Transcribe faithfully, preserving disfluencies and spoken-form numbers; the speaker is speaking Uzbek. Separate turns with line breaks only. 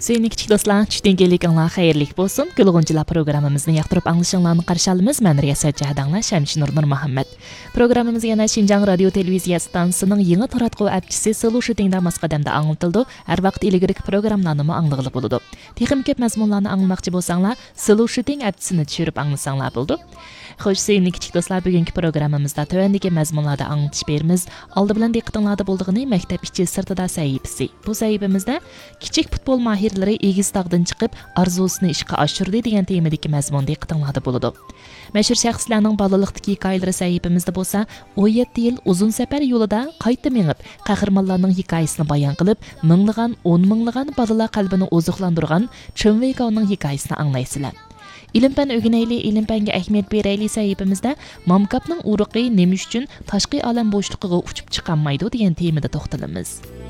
Sevgili kichik do'stlar, tushdan kelganlar xayrlik bo'lsin. Gulg'unchilar programmamizni yoqtirib anglashinglarni qarshi olamiz. Men Riyasat Jahdanglar Shamshinur Nur Muhammad. Programmamizga yana Xinjiang radio televiziya stansiyasining yangi taratquv apchisi Solution'da masqadamda anglatildi. Har vaqt ilgari programmalarni anglag'ili bo'ladi. Texnik ko'p mazmunlarni anglamoqchi bo'lsanglar, Solution apchisini tushirib anglasanglar bo'ldi. Xo'sh, sevgili kichik do'stlar, bugungi programmamizda tövəndəki məzmunlarda anlatış berimiz. Aldı bilan diqqətinizdə bolduğunu məktəb içi sırtıda səhifəsi. Bu səhifəmizdə kiçik futbol mahirləri egiz tağdan çıxıb arzusunu işqə aşırdı degan temadagi məzmun diqqətinizdə boludu. Məşhur şəxslərinin balalıqdakı hekayələri səhifəmizdə bolsa, on yetti yil uzun səfər yolunda qayta minib, qəhrəmanlarının hekayəsini bayan qılıb, minglığan, on minglığan balalar qalbini ozuqlandırğan Chunwei-Gao'nun hekayəsini anlaysınlar. İlim-fan ögünəyli, ilim-fanga ahamiyat berayli sahifamizda Mamkapning uruqi nima uchun tashqi olam bo'shlig'iga uchib chiqolmaydi degan temada to'xtalamiz.